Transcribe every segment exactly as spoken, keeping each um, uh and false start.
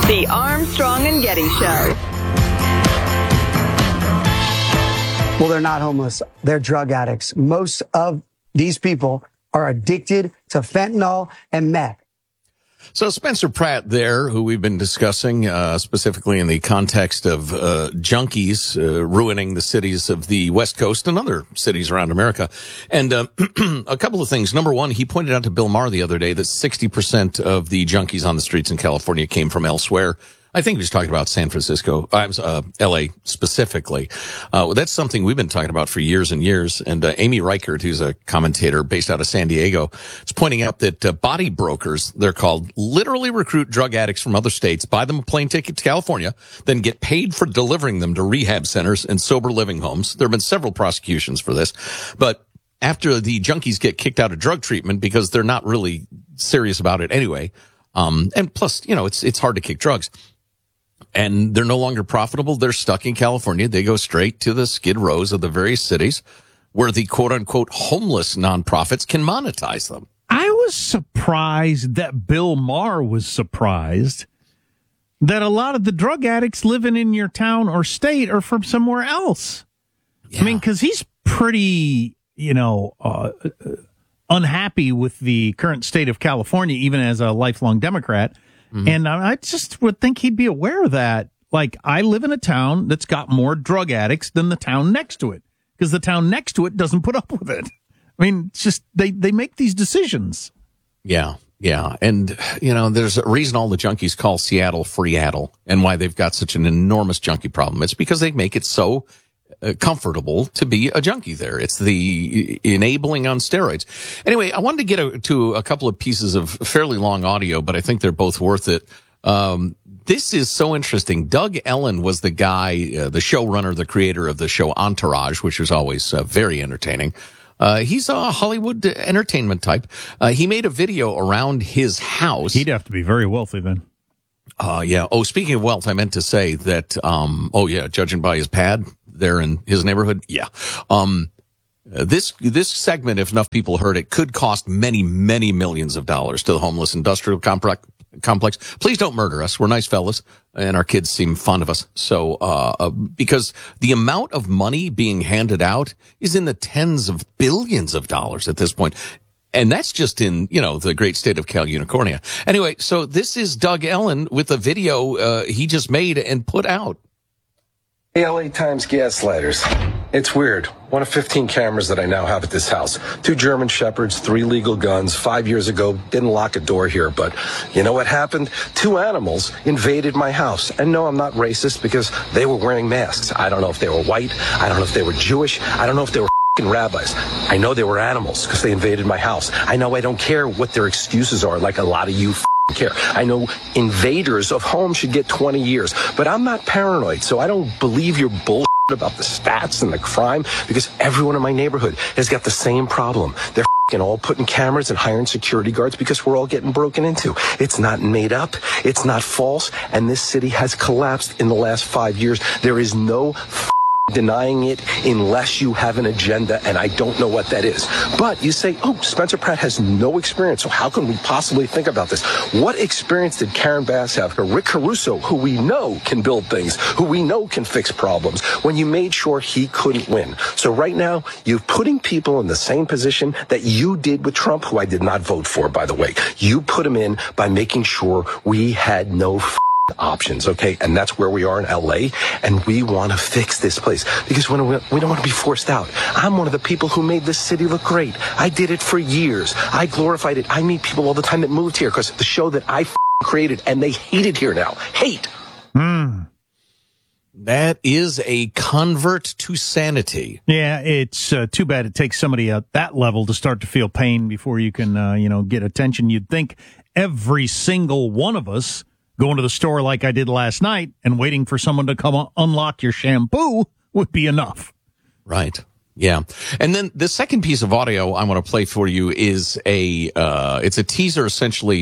The Armstrong and Getty Show. Well, they're not homeless. They're drug addicts. Most of these people are addicted to fentanyl and meth. So Spencer Pratt there, who we've been discussing, uh, specifically in the context of, uh, junkies, uh, ruining the cities of the West Coast and other cities around America. And, uh, a couple of things. Number one, he pointed out to Bill Maher the other day that sixty percent of the junkies on the streets in California came from elsewhere. I think he was talking about San Francisco, uh, L A specifically. Uh, that's something we've been talking about for years and years. And uh, Amy Reichert, who's a commentator based out of San Diego, is pointing out that uh, body brokers, they're called, literally recruit drug addicts from other states, buy them a plane ticket to California, then get paid for delivering them to rehab centers and sober living homes. There have been several prosecutions for this. But after the junkies get kicked out of drug treatment because they're not really serious about it anyway, um, and plus, you know, it's it's hard to kick drugs. And they're no longer profitable. They're stuck in California. They go straight to the skid rows of the various cities where the quote-unquote homeless nonprofits can monetize them. I was surprised that Bill Maher was surprised that a lot of the drug addicts living in your town or state are from somewhere else. Yeah. I mean, because he's pretty, you know, uh, unhappy with the current state of California, even as a lifelong Democrat. Mm-hmm. And I just would think he'd be aware of that. Like, I live in a town that's got more drug addicts than the town next to it, because the town next to it doesn't put up with it. I mean, it's just they, they make these decisions. Yeah, yeah. And, you know, there's a reason all the junkies call Seattle Freeattle and why they've got such an enormous junkie problem. It's because they make it so Uh, comfortable to be a junkie there. It's the enabling on steroids. Anyway, I wanted to get a, to a couple of pieces of fairly long audio, but I think they're both worth it. Um, this is so interesting. Doug Ellen was the guy, uh, the showrunner, the creator of the show Entourage, which was always uh, very entertaining. Uh, he's a Hollywood entertainment type. Uh, he made a video around his house. He'd have to be very wealthy then. Uh, yeah. Oh, speaking of wealth, I meant to say that, um, oh yeah, judging by his pad there in his neighborhood. Yeah. Um, this, this segment, if enough people heard it, could cost many, many millions of dollars to the homeless industrial complex. complex. Please don't murder us. We're nice fellas and our kids seem fond of us. So, uh, uh, because the amount of money being handed out is in the tens of billions of dollars at this point. And that's just in, you know, the great state of Cal Unicornia. Anyway, so this is Doug Ellen with a video, uh, he just made and put out. L A Times gaslighters. It's weird. One of fifteen cameras that I now have at this house. Two German Shepherds, three legal guns. Five years ago, didn't lock a door here, but you know what happened? Two animals invaded my house. And no, I'm not racist because they were wearing masks. I don't know if they were white. I don't know if they were Jewish. I don't know if they were f***ing rabbis. I know they were animals because they invaded my house. I know I don't care what their excuses are, like a lot of you f- care. I know invaders of homes should get twenty years, but I'm not paranoid, so I don't believe your bullshit about the stats and the crime, because everyone in my neighborhood has got the same problem. They're f***ing all putting cameras and hiring security guards because we're all getting broken into. It's not made up. It's not false. And this city has collapsed in the last five years. There is no f- denying it unless you have an agenda, and I don't know what that is. But you say, oh, Spencer Pratt has no experience, so how can we possibly think about this? What experience did Karen Bass have, or Rick Caruso, who we know can build things, who we know can fix problems, when you made sure he couldn't win? So right now, you're putting people in the same position that you did with Trump, who I did not vote for, by the way. You put him in by making sure we had no f- options, okay? And that's where we are in L A, and we want to fix this place because we don't, we don't want to be forced out. I'm one of the people who made this city look great. I did it for years. I glorified it. I meet people all the time that moved here because the show that I f- created, and they hate it here now. Hate. Hmm. That is a convert to sanity. Yeah, it's uh, too bad it takes somebody at that level to start to feel pain before you can, uh, you know, get attention. You'd think every single one of us going to the store like I did last night and waiting for someone to come un- unlock your shampoo would be enough. Right. Yeah. And then the second piece of audio I want to play for you is a, uh, it's a teaser essentially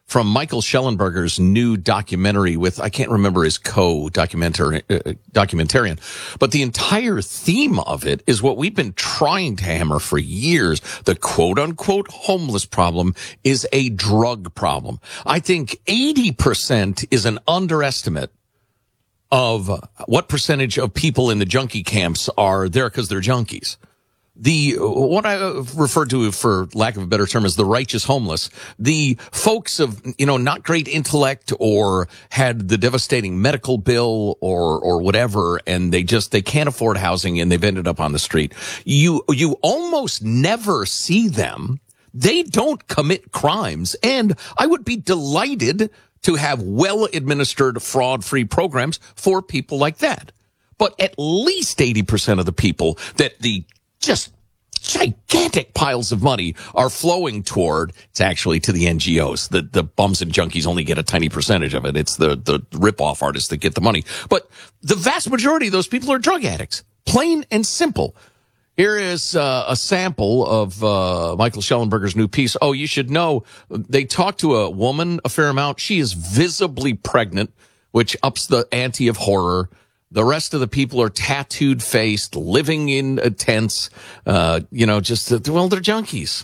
from Michael Schellenberger's new documentary with, I can't remember his co-documentary, uh, documentarian, but the entire theme of it is what we've been trying to hammer for years. The quote unquote homeless problem is a drug problem. I think eighty percent is an underestimate of what percentage of people in the junkie camps are there because they're junkies. The, what I refer to, for lack of a better term, as the righteous homeless, the folks of, you know, not great intellect or had the devastating medical bill or, or whatever, and they just, they can't afford housing and they've ended up on the street. You, you almost never see them. They don't commit crimes. And I would be delighted to have well-administered, fraud-free programs for people like that. But at least eighty percent of the people that the just gigantic piles of money are flowing toward, it's actually to the N G Os. The, the bums and junkies only get a tiny percentage of it. It's the, the rip-off artists that get the money. But the vast majority of those people are drug addicts. Plain and simple. Here is uh, a sample of uh, Michael Schellenberger's new piece. Oh, you should know, they talked to a woman a fair amount. She is visibly pregnant, which ups the ante of horror. The rest of the people are tattooed faced, living in uh, tents, uh, you know, just, uh, well, they're junkies.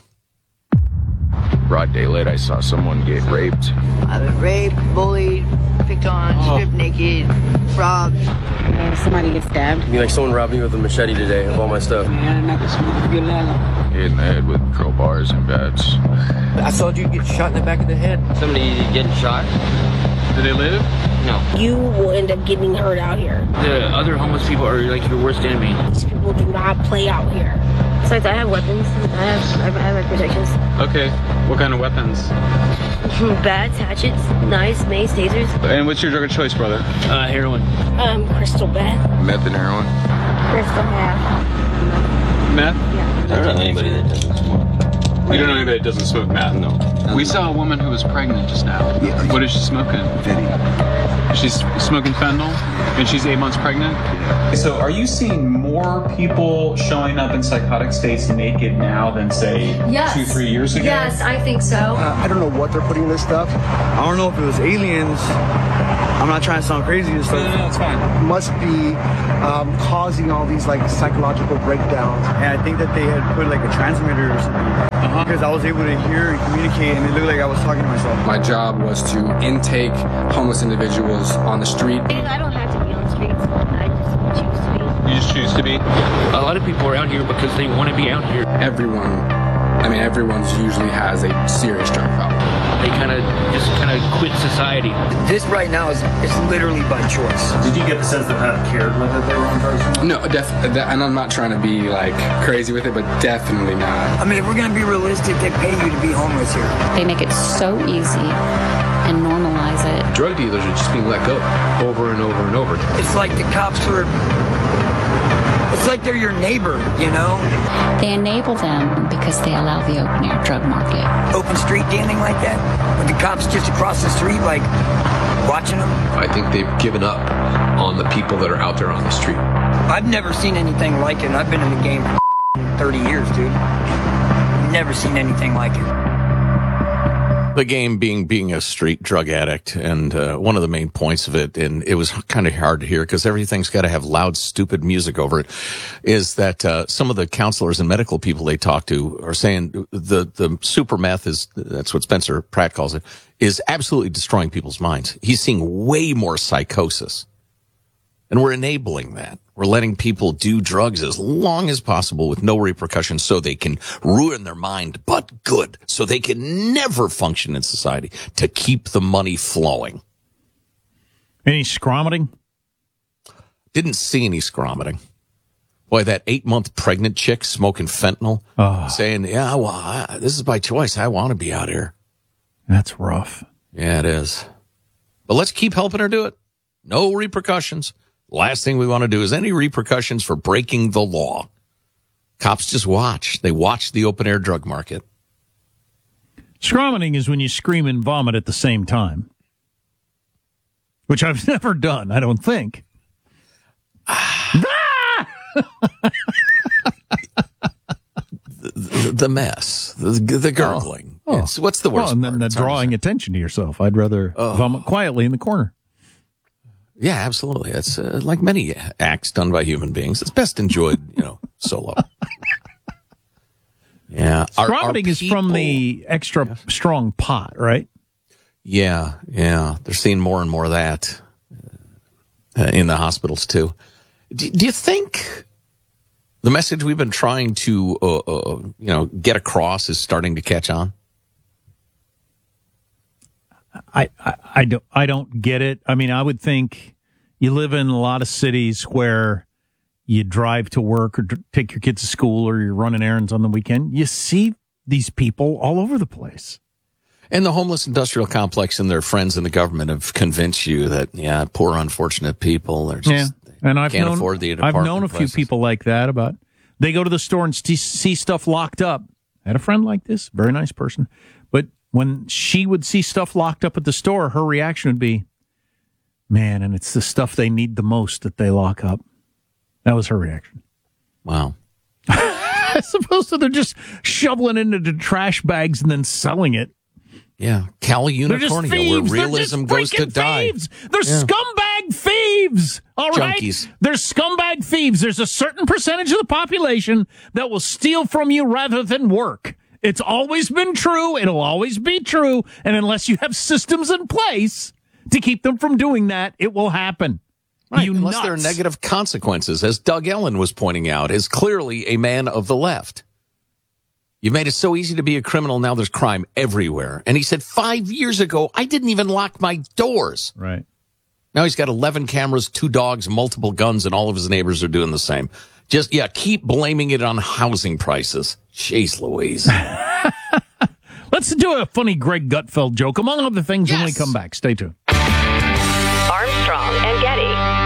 Broad daylight, I saw someone get raped. I've been raped, bullied, picked on, Oh. stripped naked, robbed. Uh, somebody gets stabbed. I mean, like someone robbed me with a machete today of all my stuff. Hit in the head with crowbars and bats. I saw a dude get shot in the back of the head. Somebody getting shot. Do they live? No. You will end up getting hurt out here. The other homeless people are like your worst enemy. These people do not play out here. Besides, I have weapons. I have, I have my protections. Okay. What kind of weapons? Bats, hatchets, knives, mace, tasers. And what's your drug of choice, brother? Uh, heroin. Um, crystal meth. Meth and heroin. Crystal meth. Meth? Yeah. I don't know anybody that doesn't smoke. You don't know anybody that doesn't smoke meth? No. We saw a woman who was pregnant just now. Yeah. What is she smoking? She's smoking fentanyl, and she's eight months pregnant. So are you seeing more people showing up in psychotic states naked now than, say, yes. two, three years ago? Yes, I think so. Uh, I don't know what they're putting in this stuff. I don't know if it was aliens. I'm not trying to sound crazy and stuff. No, no, no, it's fine. Must be um, causing all these like psychological breakdowns. And I think that they had put like a transmitter or something. Uh-huh. Because I was able to hear and communicate, and it looked like I was talking to myself. My job was to intake homeless individuals on the street. I don't have to be on the streets. I just choose to be. You just choose to be? A lot of people are out here because they want to be out here. Everyone, I mean, everyone's usually has a serious drug problem. They kind of just kind of quit society. This right now is it's literally by choice. Did you get the sense that kind of cared whether they were on drugs? No, def- that, and I'm not trying to be like crazy with it, but definitely not. I mean, if we're gonna be realistic, they pay you to be homeless here. They make it so easy and normalize it. Drug dealers are just being let go over and over and over. It's like the cops are. It's like they're your neighbor, you know? They enable them because they allow the open air drug market. Open street dealing like that, with the cops just across the street, like, watching them. I think they've given up on the people that are out there on the street. I've never seen anything like it, and I've been in the game for thirty years, dude. Never seen anything like it. The game being being a street drug addict, and uh, one of the main points of it, and it was kind of hard to hear because everything's got to have loud, stupid music over it, is that uh, some of the counselors and medical people they talk to are saying the the super meth is, that's what Spencer Pratt calls it, is absolutely destroying people's minds. He's seeing way more psychosis. And we're enabling that. We're letting people do drugs as long as possible with no repercussions so they can ruin their mind, but good, so they can never function in society to keep the money flowing. Any scromiting? Didn't see any scromiting. Boy, that eight-month pregnant chick smoking fentanyl, oh. saying, yeah, well, I, this is by choice. I want to be out here. That's rough. Yeah, it is. But let's keep helping her do it. No repercussions. Last thing we want to do is any repercussions for breaking the law. Cops just watch. They watch the open-air drug market. Scromiting is when you scream and vomit at the same time, which I've never done, I don't think. the, the mess, the, the gurgling. Oh. Yes. What's the worst Well, and then part? the It's hard to drawing say. attention to yourself. I'd rather Oh. vomit quietly in the corner. Yeah, absolutely. It's uh, like many acts done by human beings. It's best enjoyed, you know, solo. Yeah. Our- our Vomiting is from people- the extra strong pot, right? Yeah, yeah. They're seeing more and more of that uh, in the hospitals, too. Do, do you think the message we've been trying to, uh, uh, you know, get across is starting to catch on? I, I, I don't I don't get it. I mean, I would think you live in a lot of cities where you drive to work or d- take your kids to school or you're running errands on the weekend. You see these people all over the place. And the homeless industrial complex and their friends in the government have convinced you that, yeah, poor unfortunate people are just Yeah, and I've can't known afford the I've apartment known a few prices. people like that. About they go to the store and see, see stuff locked up. I had a friend like this, very nice person, but when she would see stuff locked up at the store, her reaction would be, "Man, and it's the stuff they need the most that they lock up." That was her reaction. Wow. As opposed to they're just shoveling into the trash bags and then selling it. Yeah, Cali They're just Unicornia, thieves. where They're realism just goes to freaking die. Thieves. They're Yeah. scumbag thieves. All right, Junkies. they're scumbag thieves. There's a certain percentage of the population that will steal from you rather than work. It's always been true. It'll always be true. And unless you have systems in place to keep them from doing that, it will happen. Right, You unless nuts. there are negative consequences, as Doug Ellen was pointing out, is clearly a man of the left. You made it so easy to be a criminal. Now there's crime everywhere. And he said, five years ago, I didn't even lock my doors. Right. Now he's got eleven cameras, two dogs, multiple guns, and all of his neighbors are doing the same. Just, yeah, keep blaming it on housing prices. Jeez Louise. Let's do a funny Greg Gutfeld joke, among other things, when we Yes. come back. Stay tuned. Armstrong and Getty.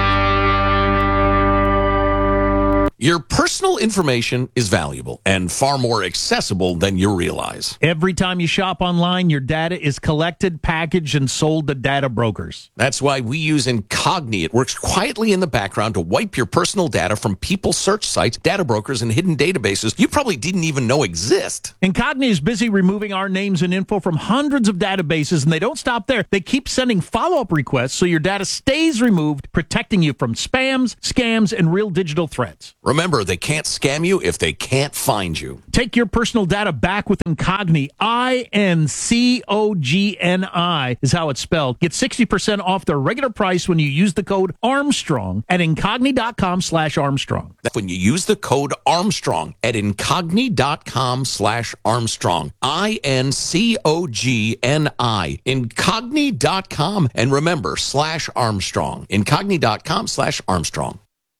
Your personal information is valuable and far more accessible than you realize. Every time you shop online, your data is collected, packaged, and sold to data brokers. That's why we use Incogni. It works quietly in the background to wipe your personal data from people search sites, data brokers, and hidden databases you probably didn't even know exist. Incogni is busy removing our names and info from hundreds of databases, and they don't stop there. They keep sending follow-up requests so your data stays removed, protecting you from spams, scams, and real digital threats. Remember, they can't scam you if they can't find you. Take your personal data back with Incogni. I N C O G N I is how it's spelled. Get sixty percent off their regular price when you use the code Armstrong at incogni.com slash Armstrong. That's when you use the code Armstrong at incogni.com slash Armstrong. I N C O G N I. Incogni dot com. And remember, slash Armstrong. Incogni.com slash Armstrong.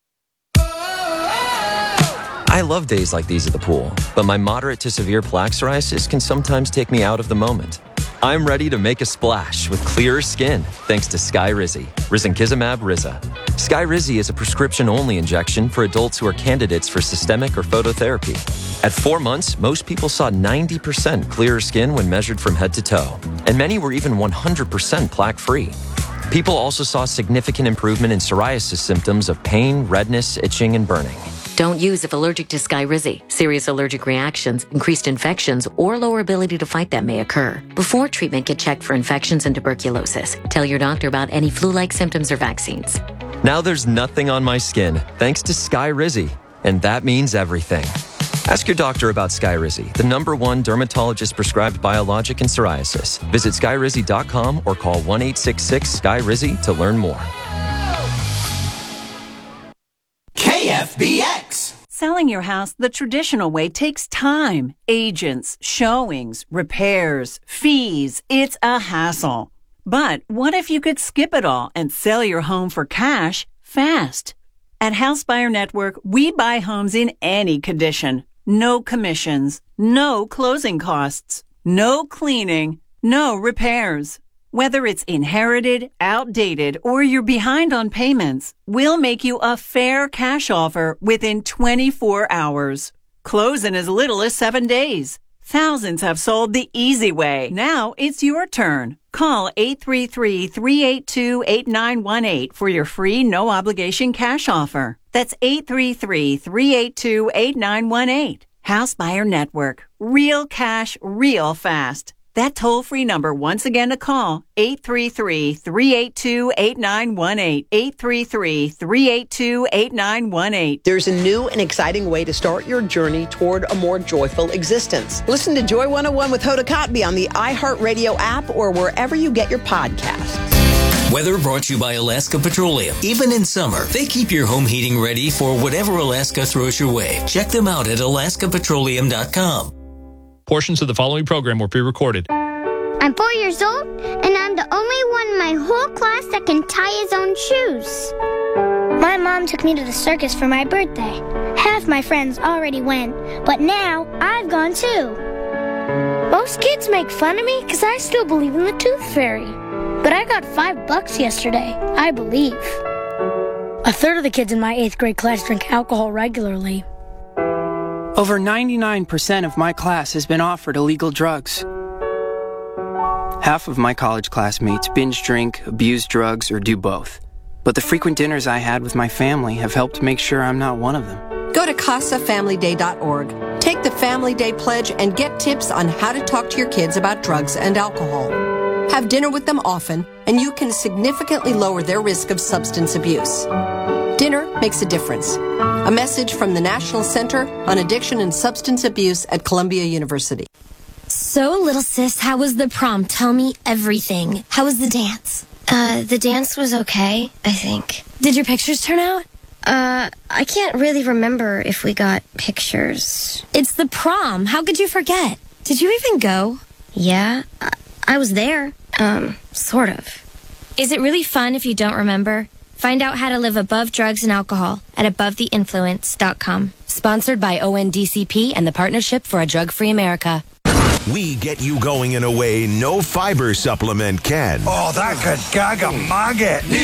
I love days like these at the pool, but my moderate to severe plaque psoriasis can sometimes take me out of the moment. I'm ready to make a splash with clearer skin thanks to Skyrizi, Risankizumab Riza. Skyrizi is a prescription-only injection for adults who are candidates for systemic or phototherapy. At four months, most people saw ninety percent clearer skin when measured from head to toe, and many were even one hundred percent plaque-free. People also saw significant improvement in psoriasis symptoms of pain, redness, itching, and burning. Don't use if allergic to Skyrizi. Serious allergic reactions, increased infections, or lower ability to fight them may occur. Before treatment, get checked for infections and tuberculosis. Tell your doctor about any flu-like symptoms or vaccines. Now there's nothing on my skin thanks to Skyrizi, and that means everything. Ask your doctor about Skyrizi, the number one dermatologist prescribed biologic in psoriasis. Visit skyrizi dot com or call one eight six six S K Y R I Z Y to learn more. K F B X. Selling your house the traditional way takes time, agents, showings, repairs, fees. It's a hassle. But what if you could skip it all and sell your home for cash fast? At House Buyer Network, we buy homes in any condition. No commissions, no closing costs, no cleaning, no repairs. Whether it's inherited, outdated, or you're behind on payments, we'll make you a fair cash offer within twenty-four hours. Close in as little as seven days. Thousands have sold the easy way. Now it's your turn. Call eight three three, three eight two, eight nine one eight for your free no-obligation cash offer. That's eight three three, three eight two, eight nine one eight. House Buyer Network. Real cash, real fast. That toll-free number, once again to call, eight three three, three eight two, eight nine one eight, eight three three, three eight two, eight nine one eight. There's a new and exciting way to start your journey toward a more joyful existence. Listen to Joy one oh one with Hoda Kotb on the iHeartRadio app or wherever you get your podcasts. Weather brought to you by Alaska Petroleum. Even in summer, they keep your home heating ready for whatever Alaska throws your way. Check them out at alaska petroleum dot com. Portions of the following program were pre-recorded. I'm four years old, and I'm the only one in my whole class that can tie his own shoes. My mom took me to the circus for my birthday. Half my friends already went, but now I've gone too. Most kids make fun of me because I still believe in the Tooth Fairy. But I got five bucks yesterday, I believe. A third of the kids in my eighth grade class drink alcohol regularly. Over ninety-nine percent of my class has been offered illegal drugs. Half of my college classmates binge drink, abuse drugs, or do both. But the frequent dinners I had with my family have helped make sure I'm not one of them. Go to casa family day dot org. Take the Family Day Pledge and get tips on how to talk to your kids about drugs and alcohol. Have dinner with them often, and you can significantly lower their risk of substance abuse. Dinner makes a difference. A message from the National Center on Addiction and Substance Abuse at Columbia University. So, little sis, how was the prom? Tell me everything. How was the dance? Uh, the dance was okay, I think. Did your pictures turn out? Uh, I can't really remember if we got pictures. It's the prom. How could you forget? Did you even go? Yeah, I, I was there. Um, sort of. Is it really fun if you don't remember? Find out how to live above drugs and alcohol at above the influence dot com. Sponsored by O N D C P and the Partnership for a Drug-Free America. We get you going in a way no fiber supplement can. Oh, that could gag a maggot.